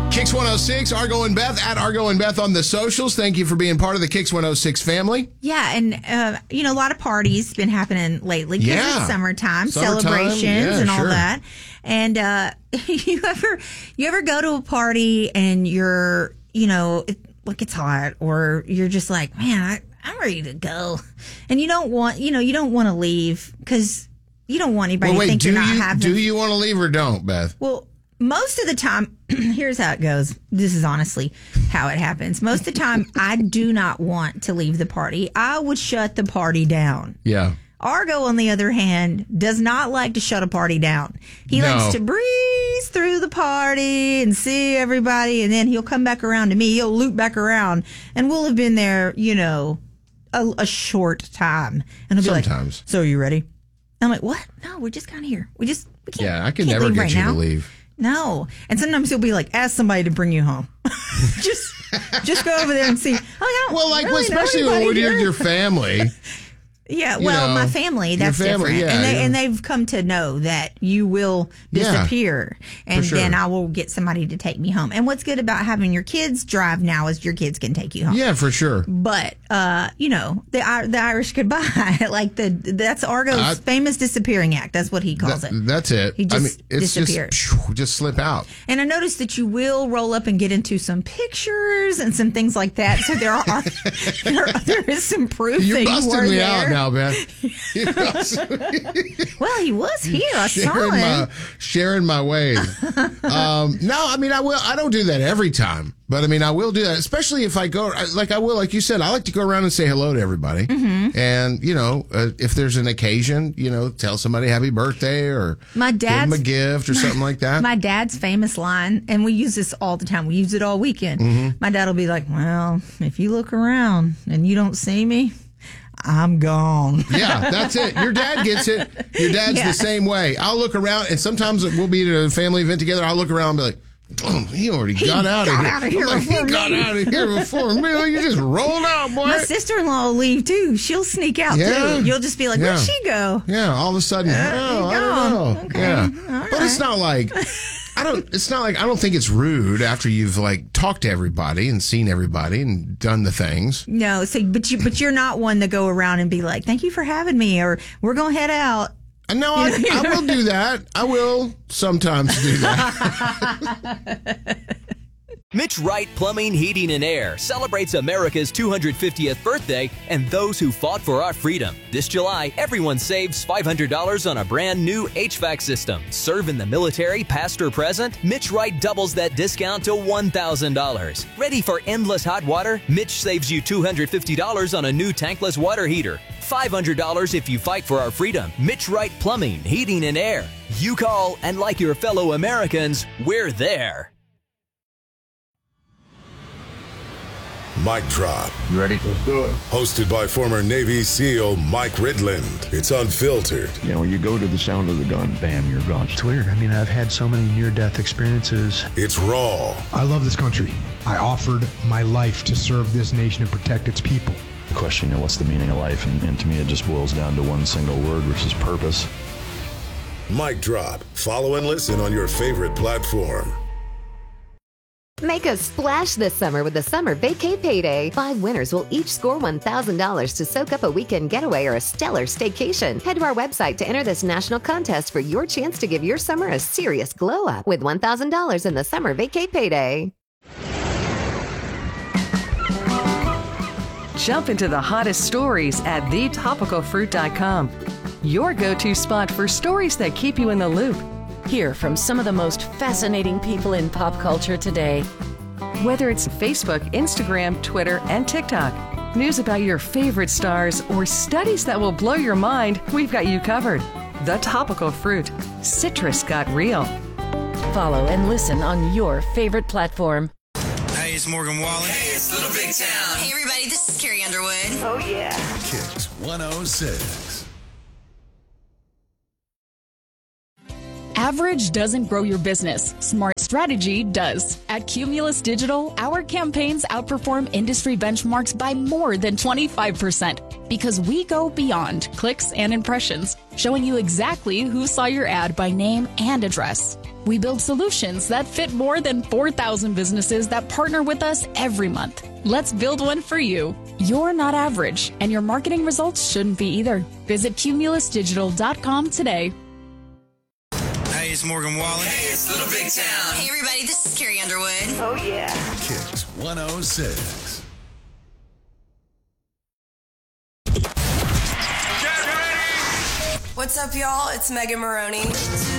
Kicks 106, Argo and Beth, at Argo and Beth on the socials. Thank you for being part of the Kicks 106 family. Yeah, and, a lot of parties been happening lately because it's summertime, celebrations and all that. And you ever go to a party and you're, it's hot, or you're just like, man, I'm ready to go. And you don't want to leave because you don't want anybody to think you're not having. Do you want to leave or don't, Beth? Well, most of the time, here's how it goes. This is honestly how it happens. Most of the time, I do not want to leave the party. I would shut the party down. Yeah. Argo, on the other hand, does not like to shut a party down. He likes to breeze through the party and see everybody, and then he'll come back around to me. He'll loop back around, and we'll have been there, a short time. And he'll be like, so are you ready? I'm like, what? No, we're just kind of here. We can't. Yeah, I can never get you to leave. No. And sometimes he'll be like, ask somebody to bring you home. just go over there and see. Especially when you're your family. Yeah, my family, that's different. Yeah, and they've come to know that you will disappear, and then I will get somebody to take me home. And what's good about having your kids drive now is your kids can take you home. Yeah, for sure. But, the Irish goodbye, that's Argo's famous disappearing act. That's what he calls it. That's it. He just disappears. Just slip out. And I noticed that you will roll up and get into some pictures and some things like that. So there is some proof You're that you busting were me there. out now, Beth. Well, he was here. I saw him. Sharing my ways. I don't do that every time. But, I will do that, especially if I go, like you said, I like to go around and say hello to everybody. Mm-hmm. And, if there's an occasion, tell somebody happy birthday or give them a gift or something like that. My dad's famous line, and we use this all the time. We use it all weekend. Mm-hmm. My dad will be like, well, if you look around and you don't see me, I'm gone. Yeah, that's it. Your dad gets it. Your dad's the same way. I'll look around, and sometimes we'll be at a family event together. I'll look around and be like, oh, he already got out of here. He got out of here before me. You just rolled out, boy. My sister-in-law will leave, too. She'll sneak out, too. You'll just be like, where'd she go? Yeah, all of a sudden, I don't know. Okay. Yeah. Right. But it's not like... I don't think it's rude after you've talked to everybody and seen everybody and done the things. No, but you're not one to go around and be like, thank you for having me, or we're going to head out. No, I will do that. I will sometimes do that. Mitch Wright Plumbing, Heating, and Air celebrates America's 250th birthday and those who fought for our freedom. This July, everyone saves $500 on a brand new HVAC system. Serve in the military, past or present? Mitch Wright doubles that discount to $1,000. Ready for endless hot water? Mitch saves you $250 on a new tankless water heater. $500 if you fight for our freedom. Mitch Wright Plumbing, Heating, and Air. You call, and like your fellow Americans, we're there. Mic Drop. You ready? Let's do it. Hosted by former Navy SEAL Mike Ridland. It's unfiltered. When you go to the sound of the gun, bam, you're gone. It's weird. I've had so many near-death experiences. It's raw. I love this country. I offered my life to serve this nation and protect its people. The question, what's the meaning of life? And to me, it just boils down to one single word, which is purpose. Mic Drop. Follow and listen on your favorite platform. Make a splash this summer with the Summer Vacay Payday. 5 winners will each score $1,000 to soak up a weekend getaway or a stellar staycation. Head to our website to enter this national contest for your chance to give your summer a serious glow up with $1,000 in the Summer Vacay Payday. Jump into the hottest stories at thetopicalfruit.com. Your go-to spot for stories that keep you in the loop. Hear from some of the most fascinating people in pop culture today. Whether it's Facebook, Instagram, Twitter, and TikTok, news about your favorite stars, or studies that will blow your mind, we've got you covered. The Topical Fruit. Citrus got real. Follow and listen on your favorite platform. Hey, it's Morgan Wallen. Hey, it's Little Big Town. Hey, everybody, this is Carrie Underwood. Oh, yeah. Kicks 106. Average doesn't grow your business. Smart strategy does. At Cumulus Digital, our campaigns outperform industry benchmarks by more than 25% because we go beyond clicks and impressions, showing you exactly who saw your ad by name and address. We build solutions that fit more than 4,000 businesses that partner with us every month. Let's build one for you. You're not average, and your marketing results shouldn't be either. Visit cumulusdigital.com today. Hey, it's Morgan Wallen. Hey, it's Little Big Town. Hey, everybody, this is Carrie Underwood. Oh, yeah. Kicks 106. What's up, y'all? It's Megan Maroney.